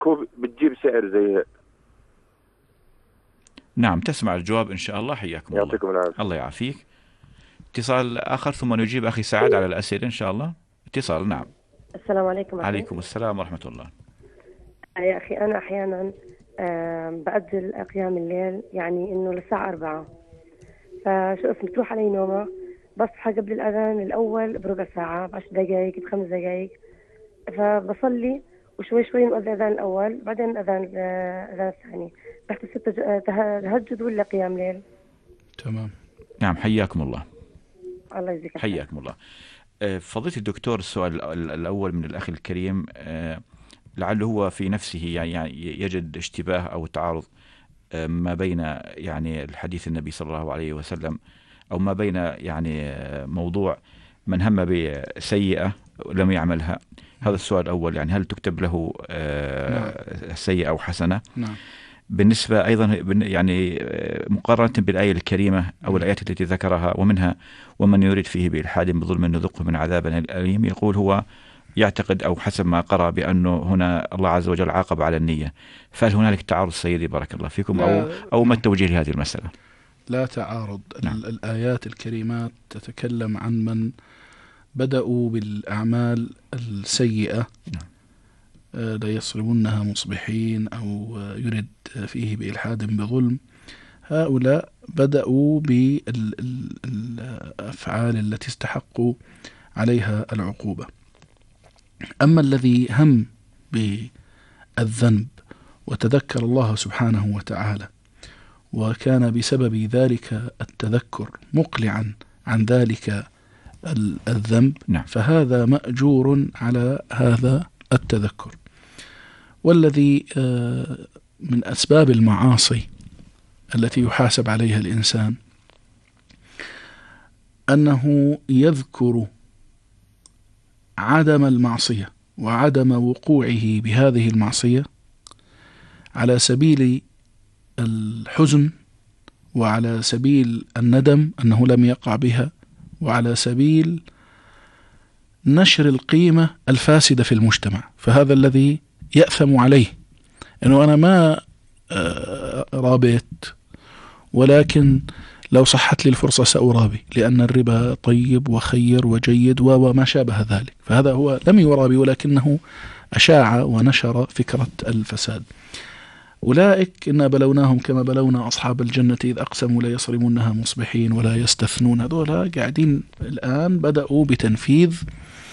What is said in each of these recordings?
كوب بتجيب سعر زي هيك. نعم، تسمع الجواب إن شاء الله. حياكم الله. يعطيكم العافية. الله يعافيك. اتصال آخر ثم نجيب أخي سعد على الأسئلة إن شاء الله. اتصال. نعم. السلام عليكم أخي. عليكم السلام ورحمة الله. يا أخي أنا أحيانا بأجل قيام الليل، يعني إنه للساعة 4، فشو اسمه تروح علي نومة، بصحى قبل الأذان الأول بربع ساعة، ب10 دقائق، ب5 دقائق، فبصلي وشوي شوي نؤذن الأذان الأول، بعدين أذان الثاني. تحت 6 تهجد ولا قيام ليل؟ تمام. نعم، حياكم الله. الله يجزيك خير. حياكم الله. فضيلة الدكتور، السؤال الأول من الأخ الكريم لعله هو في نفسه يعني يجد اشتباه أو تعارض ما بين يعني الحديث النبي صلى الله عليه وسلم، أو ما بين يعني موضوع من هم بسيئة لم يعملها. هذا السؤال الأول، يعني هل تكتب له سيئة أو حسنة؟ نعم. بالنسبة أيضا يعني مقارنة بالآية الكريمة أو الآيات التي ذكرها، ومنها ومن يريد فيه بإلحاد بظلم نذقه من عذاب أليم، يقول هو يعتقد أو حسب ما قرأ بأنه هنا الله عز وجل عاقب على النية. فهل هنالك تعارض سيدي بارك الله فيكم أو ما التوجيه لهذه المسألة؟ لا تعارض. نعم. الآيات الكريمات تتكلم عن من بدأوا بالأعمال السيئة، لا يصرمونها مصبحين أو يرد فيه بإلحاد بظلم. هؤلاء بدأوا بالأفعال التي استحقوا عليها العقوبة. أما الذي هم بالذنب وتذكر الله سبحانه وتعالى وكان بسبب ذلك التذكر مقلعا عن ذلك الذنب، نعم. فهذا مأجور على هذا التذكر. والذي من أسباب المعاصي التي يحاسب عليها الإنسان أنه يذكر عدم المعصية وعدم وقوعه بهذه المعصية على سبيل الحزن، وعلى سبيل الندم أنه لم يقع بها، وعلى سبيل نشر القيمة الفاسدة في المجتمع. فهذا الذي يأثم عليه، أنه أنا ما رابيت، ولكن لو صحت لي الفرصة سأرابي، لأن الربا طيب وخير وجيد وما شابه ذلك. فهذا هو لم يرابي، ولكنه أشاع ونشر فكرة الفساد. أولئك إنا بلوناهم كما بلونا أصحاب الجنة إذ أقسموا لا يصرمونها مصبحين ولا يستثنون. هذولا قاعدين الآن بدأوا بتنفيذ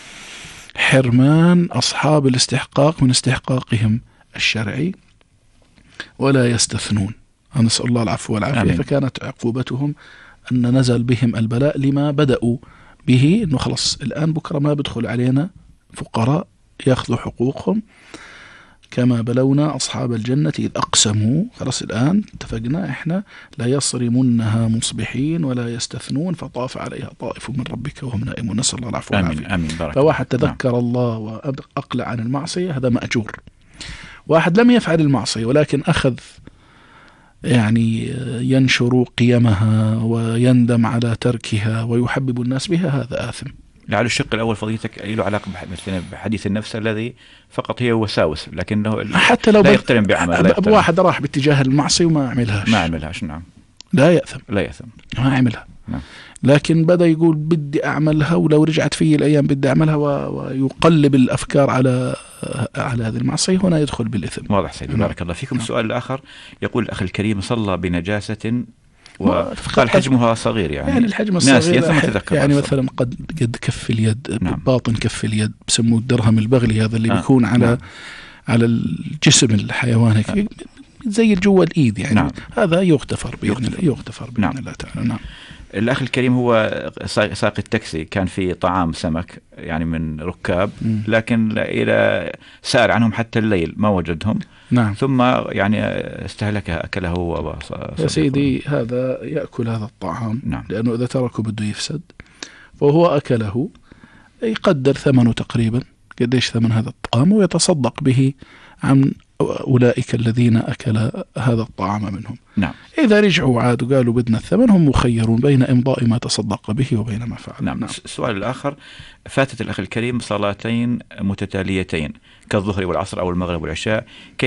حرمان أصحاب الاستحقاق من استحقاقهم الشرعي ولا يستثنون. نسأل الله العفو والعافية. آمين. فكانت عقوبتهم أن نزل بهم البلاء لما بدأوا به، أنه خلص الآن بكرة ما بدخل علينا فقراء يأخذوا حقوقهم كما بلونا أصحاب الجنة إذ أقسموا. خلاص الآن اتفقنا إحنا لا يصرمونها مصبحين ولا يستثنون فطاف عليها طائف من ربك وهم نائمون. نسأل الله العفو والعافية. آمين. فواحد تذكر الله وأقلع عن المعصية هذا مأجور. واحد لم يفعل المعصية ولكن أخذ يعني ينشر قيمها ويندم على تركها ويحبب الناس بها، هذا آثم. لعل الشق الأول فضيلتك له علاقة مثلا بحديث النفس الذي فقط هي وساوس، لكنه حتى لو لا يقترن بعمل. واحد راح باتجاه المعصية وما عملهاش نعم، لا يأثم ما عملها. نعم. لكن بدأ يقول بدي أعملها، ولو رجعت في الأيام بدي أعملها، ويقلب الأفكار على هذه المعصية، هنا يدخل بالإثم. واضح سيدي. بارك الله فيكم. السؤال الآخر يقول الأخ الكريم صلى بنجاسة وقال حجمها صغير، يعني الحجم الصغير يعني أصلاً. مثلا قد كف اليد. نعم. باطن كف اليد بسموه الدرهم البغلي، هذا اللي بيكون نعم. على الجسم الحيوان هيك زي جوا الإيد يعني. نعم. هذا يغتفر بإذن نعم. الله تعالى. نعم. الأخ الكريم هو ساق التاكسي، كان في طعام سمك يعني من ركاب، لكن إلى سأل عنهم حتى الليل ما وجدهم. نعم. ثم يعني استهلكها، أكله هو يا سيدي هذا يأكل هذا الطعام. نعم. لأنه إذا تركه بده يفسد، فهو أكله، يقدر ثمنه تقريبا قديش ثمن هذا الطعام ويتصدق به عن أولئك الذين أكل هذا الطعام منهم. نعم. إذا رجعوا وعادوا قالوا بدنا الثمن، هم مخيرون بين إمضاء ما تصدق به وبين ما فعل. نعم. السؤال الآخر: فاتت الأخ الكريم صلاتين متتاليتين كالظهر والعصر أو المغرب والعشاء،